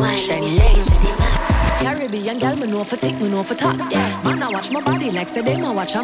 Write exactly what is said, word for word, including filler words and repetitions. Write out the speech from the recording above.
Caribbean girl, me know for tick, me know for top. Yeah, man, I watch my body like say they ma watch a